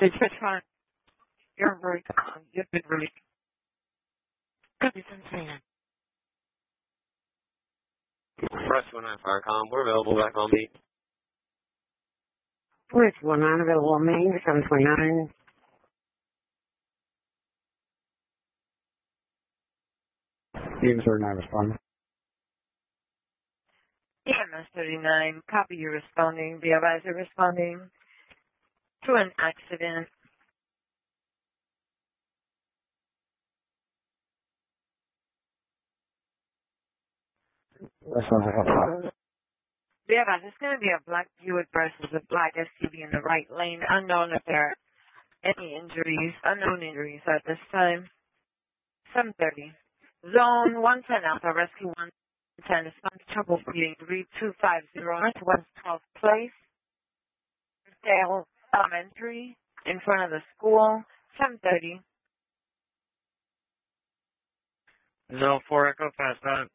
It's just fine. You're very calm. You've been really good. It's insane. Press 19 Firecom. We're available back on beat. Bridge 19 available on Main, 729. EMS 39 responding. EMS 39, copy you responding. The advisor responding to an accident. That's one I have. The advisor is going to be a black Buick versus a black SUV in the right lane. Unknown if there are any injuries, unknown injuries at this time. 7:30. Zone 110 Alpha, Rescue 110 is on troubleshooting 3250 Northwest 12th Place, Dale Elementary, in front of the school. 7:30. Zone 4 Echo, fast out.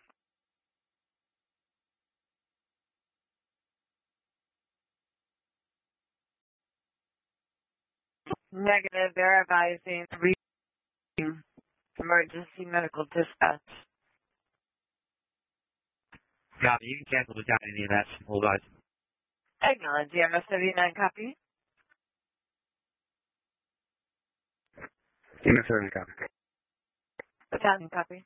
Negative, they're advising emergency medical dispatch. Copy. You can cancel without any of that. Hold on. Acknowledge, EMS 39 copy. EMS 39 copy. Battalion copy.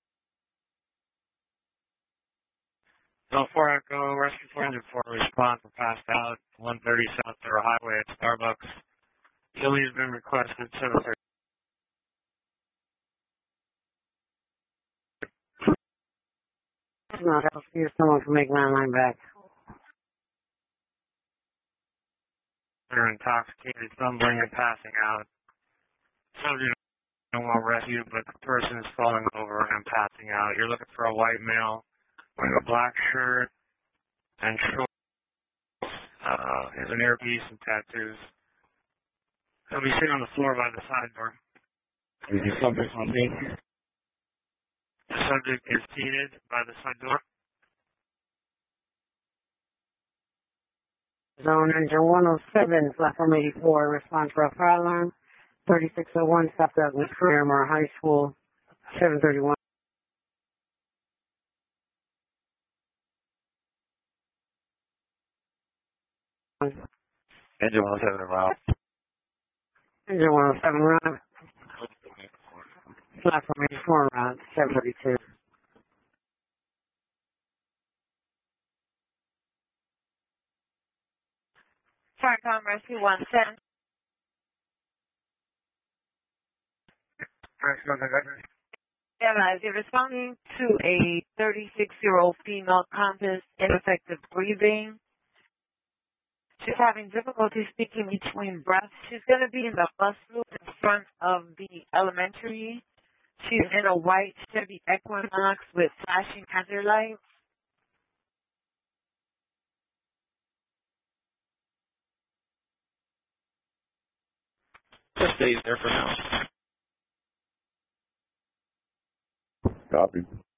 Zone 4 Echo, Rescue 404, response for passed out, 130 South River Highway at Starbucks. Chili has been requested, 7:30. Not else. Here's someone from make line back. They're intoxicated, stumbling and passing out. Subject no more rescue, but the person is falling over and passing out. You're looking for a white male wearing a black shirt and shorts. He has an earpiece and tattoos. He'll be sitting on the floor by the side door. Is the subject on me? The subject is seated by the side door. Zone engine 107, platform 84, response for a fire alarm. 3601, stop Douglas Miramar High School. 731. Engine 107 around. Engine 107, route. Platform 84, route 732. Farcom Rescue 110. You're responding to a 36-year-old female compass ineffective breathing. She's having difficulty speaking between breaths. She's going to be in the bus loop in front of the elementary. She's in a white Chevy Equinox with flashing hazard lights. Just stays there for now. Copy.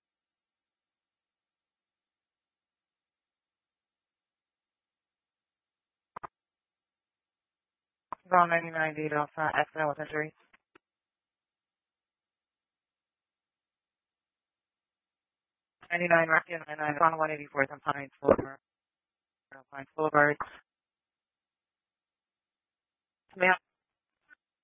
Zone 99 data off accident with injury. 99 Rescue 99 on 184th and Pines Boulevard. Pines Boulevard. May I